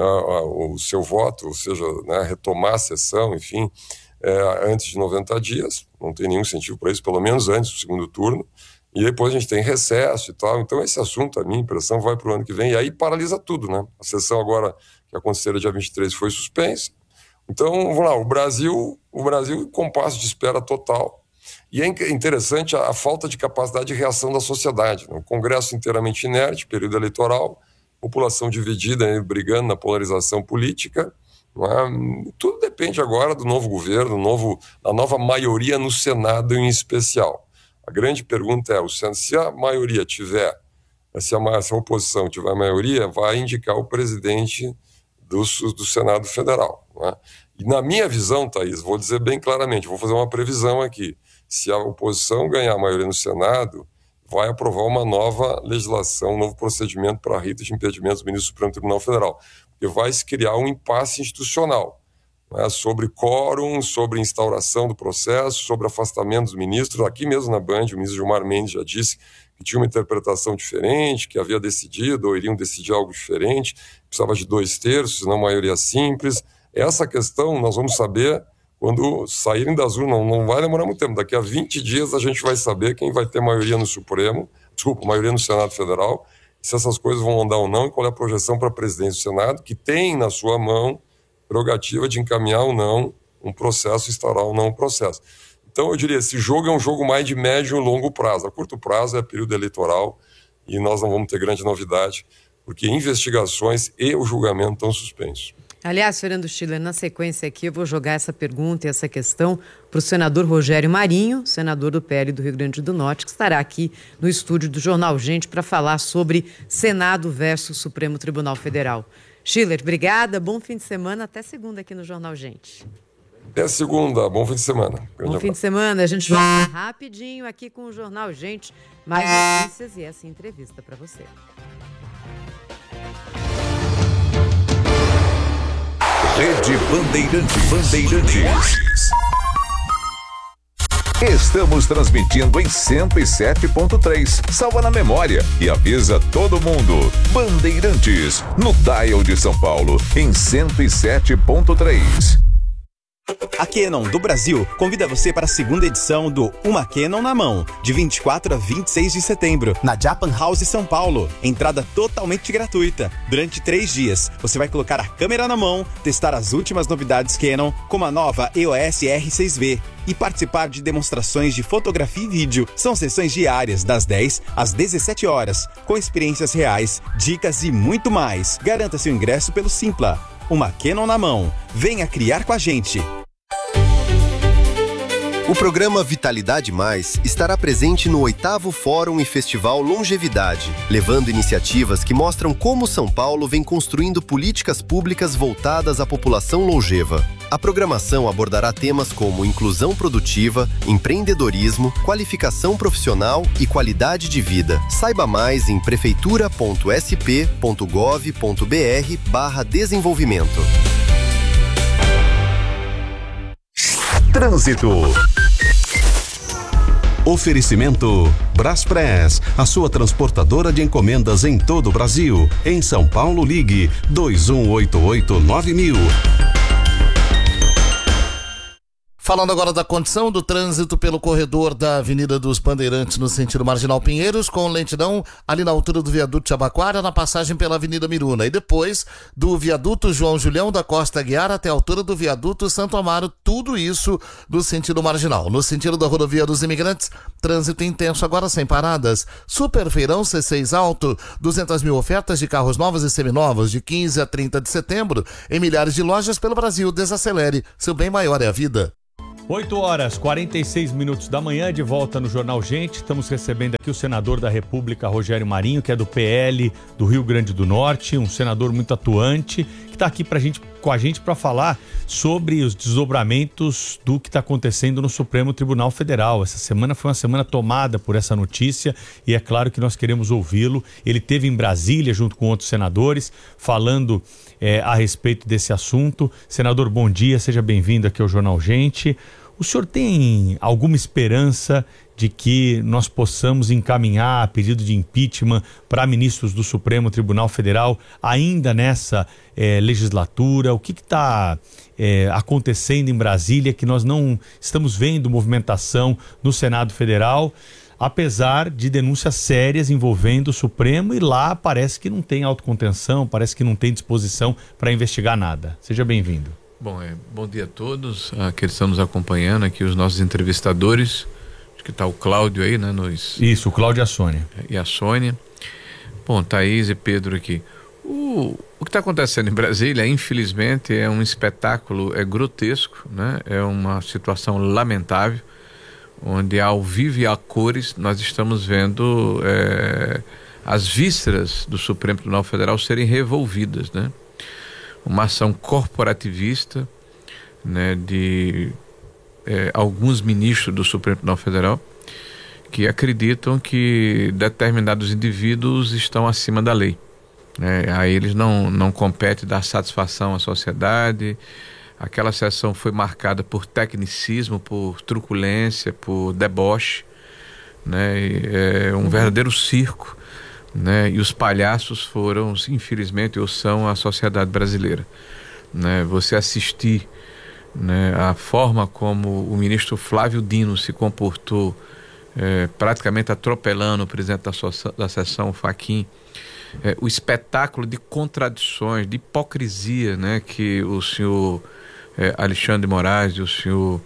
o seu voto, ou seja, né, retomar a sessão, enfim, antes de 90 dias. Não tem nenhum incentivo para isso, pelo menos antes do segundo turno. E depois a gente tem recesso e tal. Então esse assunto, a minha impressão, vai para o ano que vem. E aí paralisa tudo, né? A sessão agora, que aconteceria dia 23, foi suspensa. Então, vamos lá, o Brasil em compasso de espera total. E é interessante a falta de capacidade de reação da sociedade, né? O Congresso inteiramente inerte, período eleitoral, população dividida, brigando na polarização política. Tudo depende agora do novo governo, da nova maioria no Senado em especial. A grande pergunta é, se a maioria tiver, se a oposição tiver maioria, vai indicar o presidente do Senado Federal. Né? E na minha visão, Thaís, vou dizer bem claramente, vou fazer uma previsão aqui, se a oposição ganhar a maioria no Senado, vai aprovar uma nova legislação, um novo procedimento para a rita de impedimentos do ministro do Supremo Tribunal Federal, porque vai se criar um impasse institucional, né, sobre quórum, sobre instauração do processo, sobre afastamento dos ministros. Aqui mesmo na Band, o ministro Gilmar Mendes já disse que tinha uma interpretação diferente, que havia decidido ou iriam decidir algo diferente, precisava de 2/3, não maioria simples. Essa questão nós vamos saber quando saírem das urnas, não vai demorar muito tempo. Daqui a 20 dias a gente vai saber quem vai ter maioria no maioria no Senado Federal, se essas coisas vão andar ou não, e qual é a projeção para a presidência do Senado, que tem na sua mão prerrogativa de encaminhar ou não um processo, instaurar ou não um processo. Então eu diria, esse jogo é um jogo mais de médio e longo prazo. A curto prazo é período eleitoral e nós não vamos ter grande novidade, porque investigações e o julgamento estão suspensos. Aliás, Fernando Schiller, na sequência aqui eu vou jogar essa pergunta e essa questão para o senador Rogério Marinho, senador do PL do Rio Grande do Norte, que estará aqui no estúdio do Jornal Gente para falar sobre Senado versus Supremo Tribunal Federal. Schiller, obrigada, bom fim de semana, até segunda aqui no Jornal Gente. Até segunda, bom fim de semana. Bom fim de semana, a gente volta rapidinho aqui com o Jornal Gente, mais notícias e essa entrevista para você. Rede Bandeirantes. Estamos transmitindo em 107.3. Salva na memória e avisa todo mundo. Bandeirantes, no dial de São Paulo, em 107.3. A Canon do Brasil convida você para a segunda edição do Uma Canon na Mão, de 24 a 26 de setembro, na Japan House São Paulo. Entrada totalmente gratuita. Durante 3 dias, você vai colocar a câmera na mão, testar as últimas novidades Canon, como a nova EOS R6V, e participar de demonstrações de fotografia e vídeo. São sessões diárias, das 10 às 17 horas, com experiências reais, dicas e muito mais. Garanta seu ingresso pelo Simpla. Uma Canon na Mão. Venha criar com a gente. O programa Vitalidade Mais estará presente no 8º Fórum e Festival Longevidade, levando iniciativas que mostram como São Paulo vem construindo políticas públicas voltadas à população longeva. A programação abordará temas como inclusão produtiva, empreendedorismo, qualificação profissional e qualidade de vida. Saiba mais em prefeitura.sp.gov.br/desenvolvimento. Trânsito. Oferecimento Braspress, a sua transportadora de encomendas em todo o Brasil. Em São Paulo, ligue 2188-9000. Falando agora da condição do trânsito pelo corredor da Avenida dos Bandeirantes no sentido Marginal Pinheiros, com lentidão ali na altura do viaduto Jabaquara, na passagem pela Avenida Miruna. E depois do viaduto João Julião da Costa Aguiar até a altura do viaduto Santo Amaro, tudo isso no sentido marginal. No sentido da rodovia dos Imigrantes, trânsito intenso agora sem paradas. Super Feirão C6 Alto, 200 mil ofertas de carros novos e seminovos de 15 a 30 de setembro em milhares de lojas pelo Brasil. Desacelere, seu bem maior é a vida. 8h46 da manhã, de volta no Jornal Gente. Estamos recebendo aqui o senador da República, Rogério Marinho, que é do PL do Rio Grande do Norte, um senador muito atuante, que está aqui com a gente para falar sobre os desdobramentos do que está acontecendo no Supremo Tribunal Federal. Essa semana foi uma semana tomada por essa notícia e é claro que nós queremos ouvi-lo. Ele esteve em Brasília junto com outros senadores falando a respeito desse assunto. Senador, bom dia, seja bem-vindo aqui ao Jornal Gente. O senhor tem alguma esperança de que nós possamos encaminhar pedido de impeachment para ministros do Supremo Tribunal Federal ainda nessa legislatura? O que está acontecendo em Brasília que nós não estamos vendo movimentação no Senado Federal, apesar de denúncias sérias envolvendo o Supremo, e lá parece que não tem autocontenção, parece que não tem disposição para investigar nada. Seja bem-vindo. Bom dia a todos, que estão nos acompanhando aqui, os nossos entrevistadores. Acho que está o Cláudio aí, né? Isso, o Cláudio e a Sônia. E a Sônia. Bom, Thaís e Pedro aqui. O que está acontecendo em Brasília, infelizmente, é um espetáculo grotesco, né? É uma situação lamentável, onde ao vivo e a cores nós estamos vendo as vísceras do Supremo Tribunal Federal serem revolvidas, né? Uma ação corporativista, né, de alguns ministros do Supremo Tribunal Federal que acreditam que determinados indivíduos estão acima da lei, né? A eles não compete dar satisfação à sociedade. Aquela sessão foi marcada por tecnicismo, por truculência, por deboche, né? É um verdadeiro circo, né? E os palhaços foram, infelizmente, ou são a sociedade brasileira, né? Você assistir, né, a forma como o ministro Flávio Dino se comportou, praticamente atropelando o presidente da sessão, Fachin, o espetáculo de contradições, de hipocrisia, né, que o senhor Alexandre de Moraes e o senhor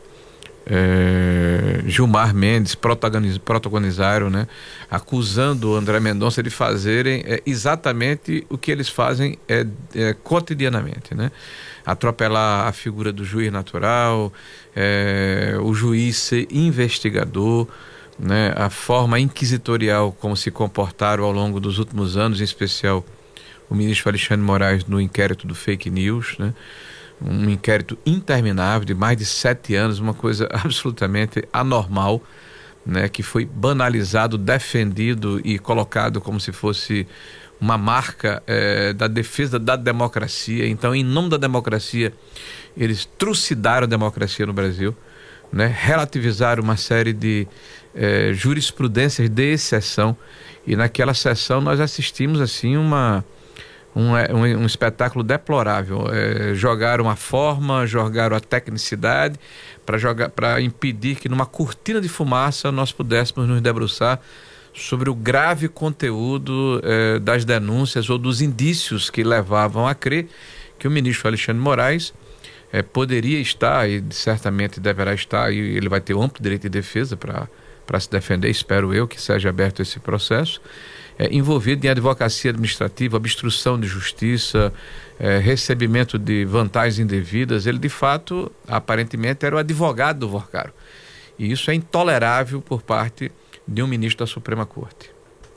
Gilmar Mendes protagonizaram, né, acusando o André Mendonça de fazerem exatamente o que eles fazem cotidianamente, né? Atropelar a figura do juiz natural, o juiz ser investigador, né? A forma inquisitorial como se comportaram ao longo dos últimos anos, em especial o ministro Alexandre de Moraes no inquérito do fake news, né? Um inquérito interminável de mais de 7 anos, uma coisa absolutamente anormal, né, que foi banalizado, defendido e colocado como se fosse uma marca da defesa da democracia. Então, em nome da democracia, eles trucidaram a democracia no Brasil, né, relativizaram uma série de jurisprudências de exceção, e naquela sessão nós assistimos assim um espetáculo deplorável. Jogaram a forma, jogaram a tecnicidade para impedir que numa cortina de fumaça nós pudéssemos nos debruçar sobre o grave conteúdo das denúncias ou dos indícios que levavam a crer que o ministro Alexandre de Moraes poderia estar, e certamente deverá estar, e ele vai ter um amplo direito de defesa para se defender, espero eu que seja aberto esse processo, envolvido em advocacia administrativa, obstrução de justiça, recebimento de vantagens indevidas. Ele, de fato, aparentemente era o advogado do Vorcaro. E isso é intolerável por parte de um ministro da Suprema Corte.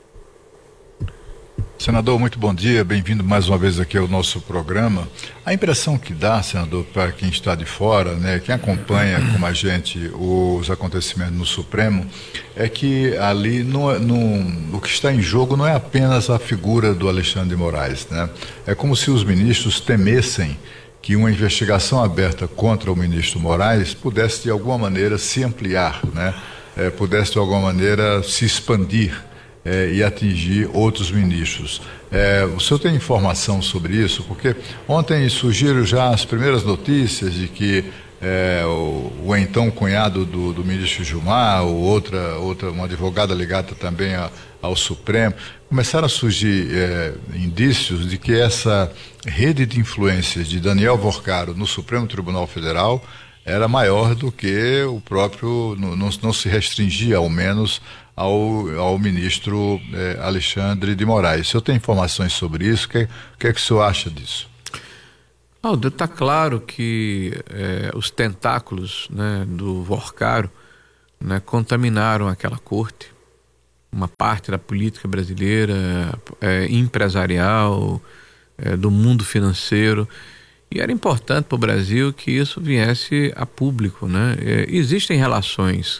Senador, muito bom dia, bem-vindo mais uma vez aqui ao nosso programa. A impressão que dá, senador, para quem está de fora, né, quem acompanha como a gente os acontecimentos no Supremo, é que ali o que está em jogo não é apenas a figura do Alexandre de Moraes, né? É como se os ministros temessem que uma investigação aberta contra o ministro Moraes pudesse de alguma maneira se ampliar, né? Pudesse de alguma maneira se expandir e atingir outros ministros. O senhor tem informação sobre isso? Porque ontem surgiram já as primeiras notícias de que o então cunhado do ministro Gilmar, ou outra, uma advogada ligada também ao Supremo, começaram a surgir indícios de que essa rede de influências de Daniel Vorcaro no Supremo Tribunal Federal era maior do que o próprio, não se restringia ao menos ao ministro Alexandre de Moraes. O senhor tem informações sobre isso? O que é que o senhor acha disso? Aldo, está claro que os tentáculos, né, do Vorcaro, né, contaminaram aquela corte, uma parte da política brasileira, empresarial, do mundo financeiro, e era importante para o Brasil que isso viesse a público, né? Existem relações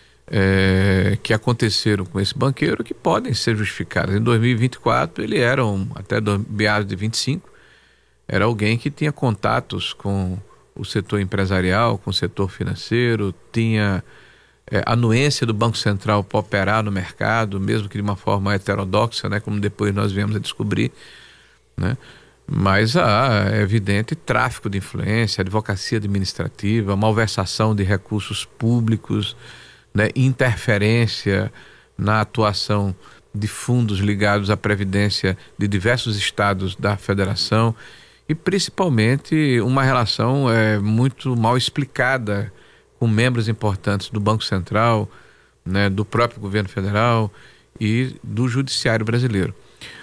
que aconteceram com esse banqueiro que podem ser justificadas. Em 2024 ele era, até meados de 25, era alguém que tinha contatos com o setor empresarial, com o setor financeiro, tinha anuência do Banco Central para operar no mercado, mesmo que de uma forma heterodoxa, né, como depois nós viemos a descobrir, né? Mas há evidente tráfico de influência, advocacia administrativa, malversação de recursos públicos, né, interferência na atuação de fundos ligados à previdência de diversos estados da federação e principalmente uma relação muito mal explicada com membros importantes do Banco Central, né, do próprio governo federal e do judiciário brasileiro.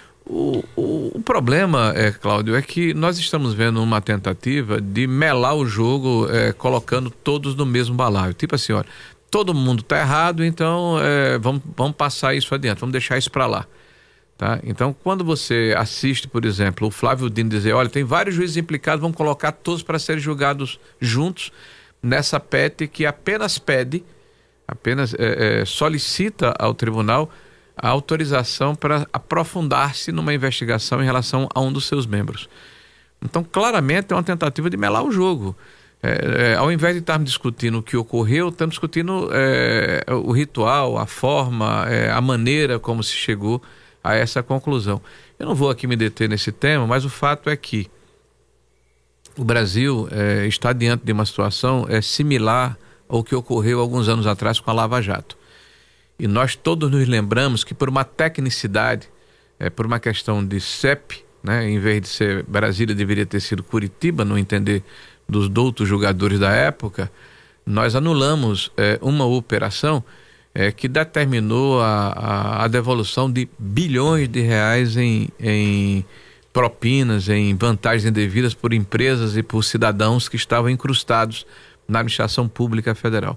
O problema, Cláudio, é que nós estamos vendo uma tentativa de melar o jogo, colocando todos no mesmo balaio. Tipo assim, olha, todo mundo está errado, então vamos passar isso adiante, vamos deixar isso para lá. Tá? Então, quando você assiste, por exemplo, o Flávio Dino dizer, olha, tem vários juízes implicados, vamos colocar todos para serem julgados juntos nessa PET que apenas solicita ao tribunal a autorização para aprofundar-se numa investigação em relação a um dos seus membros. Então, claramente, é uma tentativa de melar o jogo. Ao invés de estarmos discutindo o que ocorreu, estamos discutindo o ritual, a forma, a maneira como se chegou a essa conclusão. Eu não vou aqui me deter nesse tema, mas o fato é que o Brasil está diante de uma situação similar ao que ocorreu alguns anos atrás com a Lava Jato. E nós todos nos lembramos que por uma tecnicidade, por uma questão de CEP, né, em vez de ser Brasília, deveria ter sido Curitiba, no entender dos doutos julgadores da época, nós anulamos uma operação que determinou a devolução de bilhões de reais em propinas, em vantagens indevidas por empresas e por cidadãos que estavam incrustados na administração pública federal.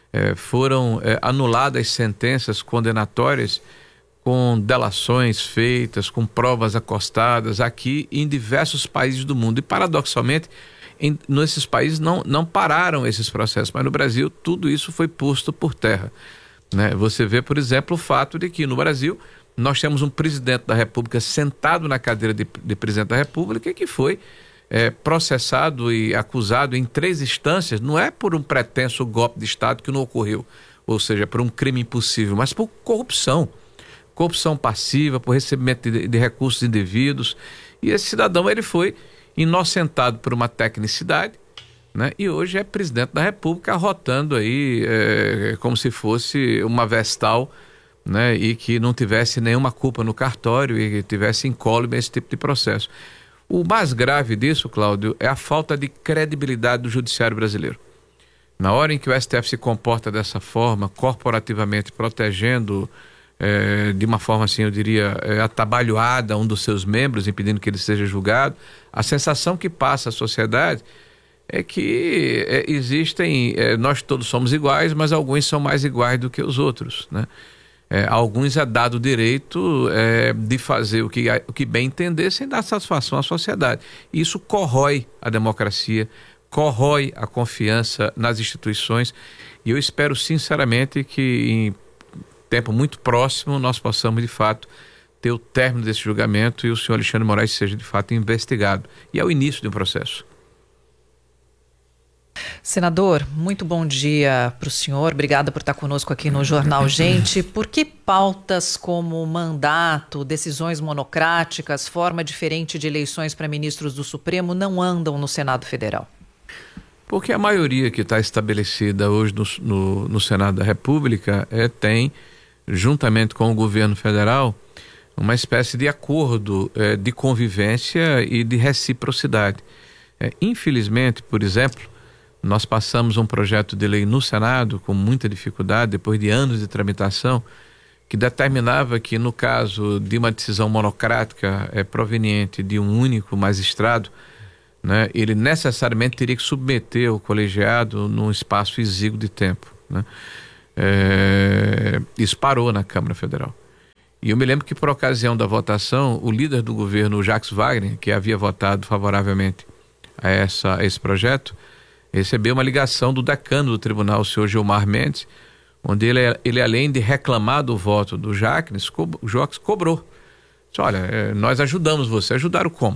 Foram anuladas sentenças condenatórias com delações feitas, com provas acostadas aqui em diversos países do mundo. E, paradoxalmente, nesses países não pararam esses processos, mas no Brasil tudo isso foi posto por terra. Né? Você vê, por exemplo, o fato de que no Brasil nós temos um presidente da República sentado na cadeira de presidente da República que foi processado e acusado em 3 instâncias, não é por um pretenso golpe de Estado que não ocorreu, ou seja, por um crime impossível, mas por corrupção passiva, por recebimento de recursos indevidos. E esse cidadão ele foi inocentado por uma tecnicidade, né? E hoje é presidente da República arrotando aí como se fosse uma vestal, né? E que não tivesse nenhuma culpa no cartório e que tivesse incólume esse tipo de processo. O mais grave disso, Cláudio, é a falta de credibilidade do judiciário brasileiro. Na hora em que o STF se comporta dessa forma, corporativamente protegendo de uma forma assim, eu diria, atabalhoada um dos seus membros, impedindo que ele seja julgado, a sensação que passa à sociedade é que existem, nós todos somos iguais, mas alguns são mais iguais do que os outros, né? Alguns é dado o direito de fazer o que bem entender sem dar satisfação à sociedade. Isso corrói a democracia, corrói a confiança nas instituições e eu espero sinceramente que em tempo muito próximo nós possamos de fato ter o término desse julgamento e o senhor Alexandre de Moraes seja de fato investigado. E é o início de um processo. Senador, muito bom dia para o senhor. Obrigada por estar conosco aqui no Jornal Gente. Por que pautas como mandato, decisões monocráticas, forma diferente de eleições para ministros do Supremo não andam no Senado Federal? Porque a maioria que está estabelecida hoje no Senado da República tem, juntamente com o governo federal, uma espécie de acordo de convivência e de reciprocidade. Infelizmente, por exemplo, nós passamos um projeto de lei no Senado com muita dificuldade, depois de anos de tramitação, que determinava que, no caso de uma decisão monocrática proveniente de um único magistrado, né, ele necessariamente teria que submeter o colegiado num espaço exíguo de tempo, né? Isso parou na Câmara Federal. E eu me lembro que, por ocasião da votação, o líder do governo, o Jacques Wagner, que havia votado favoravelmente a esse projeto, recebeu uma ligação do decano do tribunal, o senhor Gilmar Mendes, onde ele além de reclamar do voto do Jacques, cobrou. Disse, olha, nós ajudamos você. Ajudaram como?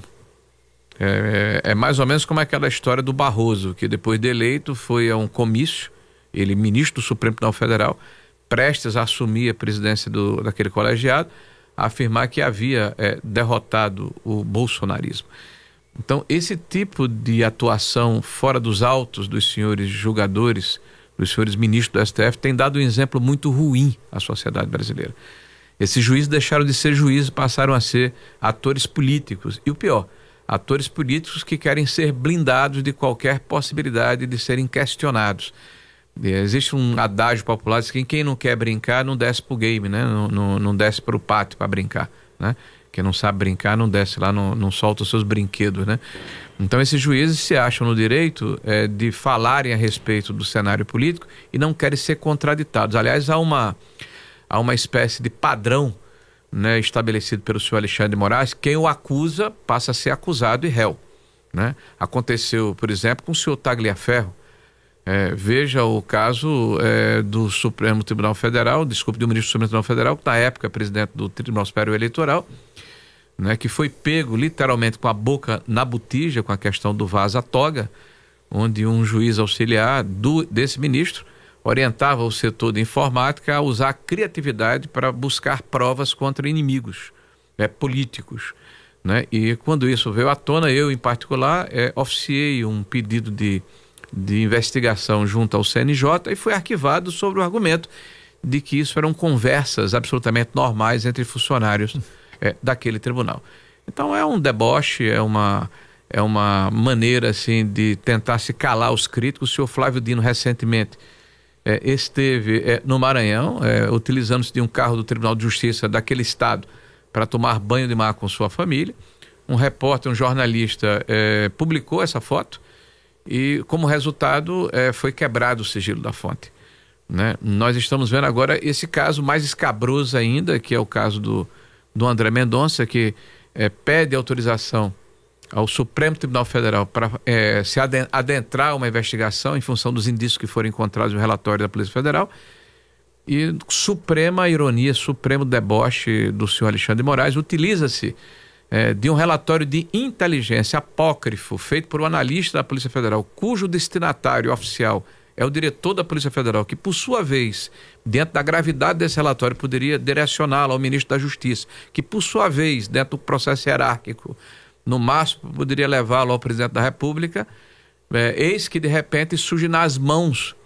É mais ou menos como aquela história do Barroso, que depois de eleito foi a um comício, ele ministro do Supremo Tribunal Federal, prestes a assumir a presidência daquele colegiado, a afirmar que havia derrotado o bolsonarismo. Então, esse tipo de atuação fora dos autos dos senhores julgadores, dos senhores ministros do STF, tem dado um exemplo muito ruim à sociedade brasileira. Esses juízes deixaram de ser juízes e passaram a ser atores políticos. E o pior, atores políticos que querem ser blindados de qualquer possibilidade de serem questionados. Existe um adágio popular que quem não quer brincar não desce pro game, né? Não desce pro pátio para brincar, né? Quem não sabe brincar não desce lá, não solta os seus brinquedos, né? Então esses juízes se acham no direito de falarem a respeito do cenário político e não querem ser contraditados. Aliás, há uma espécie de padrão, né, estabelecido pelo senhor Alexandre de Moraes. Quem o acusa passa a ser acusado e réu, né? Aconteceu, por exemplo, com o senhor Tagliaferro. Veja o caso do Supremo Tribunal Federal, do ministro do Supremo Tribunal Federal, que na época presidente do Tribunal Superior Eleitoral, né, que foi pego literalmente com a boca na botija com a questão do vaza-toga, onde um juiz auxiliar desse ministro orientava o setor de informática a usar a criatividade para buscar provas contra inimigos políticos, né? E quando isso veio à tona, eu em particular oficiei um pedido de investigação junto ao CNJ e foi arquivado sobre o argumento de que isso eram conversas absolutamente normais entre funcionários daquele tribunal. Então é um deboche, é uma maneira assim de tentar se calar os críticos. O senhor Flávio Dino recentemente esteve no Maranhão, utilizando-se de um carro do Tribunal de Justiça daquele estado para tomar banho de mar com sua família. Um repórter, um jornalista publicou essa foto e, como resultado, foi quebrado o sigilo da fonte, né? Nós estamos vendo agora esse caso mais escabroso ainda, que é o caso do André Mendonça, que pede autorização ao Supremo Tribunal Federal para se adentrar uma investigação em função dos indícios que foram encontrados no relatório da Polícia Federal. E suprema ironia, supremo deboche do senhor Alexandre de Moraes, utiliza-se de um relatório de inteligência apócrifo feito por um analista da Polícia Federal, cujo destinatário oficial é o diretor da Polícia Federal, que por sua vez, dentro da gravidade desse relatório, poderia direcioná-lo ao ministro da Justiça, que por sua vez, dentro do processo hierárquico, no máximo poderia levá-lo ao presidente da República. Eis que de repente surge nas mãos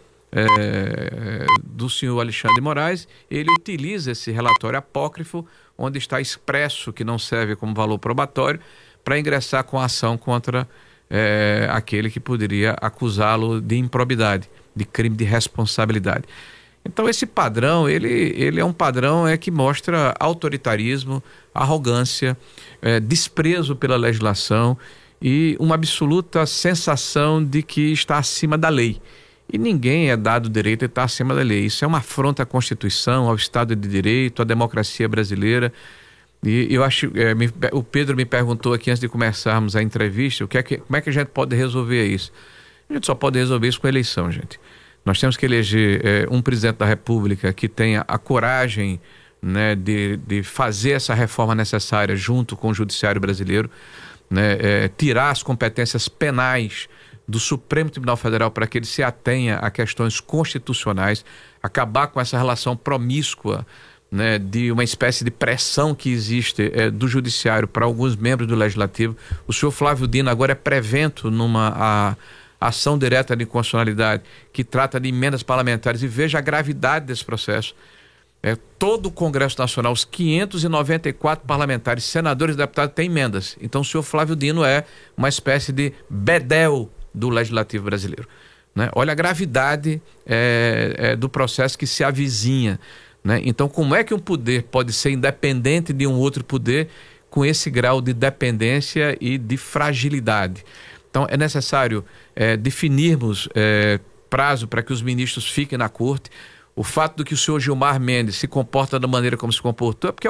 do senhor Alexandre de Moraes. Ele utiliza esse relatório apócrifo, onde está expresso que não serve como valor probatório, para ingressar com ação contra aquele que poderia acusá-lo de improbidade, de crime de responsabilidade. Então esse padrão, ele é um padrão que mostra autoritarismo, arrogância, desprezo pela legislação e uma absoluta sensação de que está acima da lei. E ninguém é dado o direito de estar acima da lei. Isso é uma afronta à Constituição, ao Estado de Direito, à democracia brasileira. E eu acho, o Pedro me perguntou aqui antes de começarmos a entrevista, como é que a gente pode resolver isso? A gente só pode resolver isso com a eleição, gente. Nós temos que eleger um presidente da República que tenha a coragem, né, de fazer essa reforma necessária junto com o Judiciário brasileiro, né, tirar as competências penais do Supremo Tribunal Federal para que ele se atenha a questões constitucionais, acabar com essa relação promíscua, né, de uma espécie de pressão que existe do Judiciário para alguns membros do Legislativo. O senhor Flávio Dino agora é prevento ação direta de inconstitucionalidade, que trata de emendas parlamentares, e veja a gravidade desse processo. Todo o Congresso Nacional, os 594 parlamentares, senadores e deputados têm emendas. Então o senhor Flávio Dino é uma espécie de bedel do Legislativo brasileiro, né? Olha a gravidade do processo que se avizinha, né? Então como é que um poder pode ser independente de um outro poder com esse grau de dependência e de fragilidade? Então é necessário definirmos prazo para que os ministros fiquem na corte. O fato de que o senhor Gilmar Mendes se comporta da maneira como se comportou é porque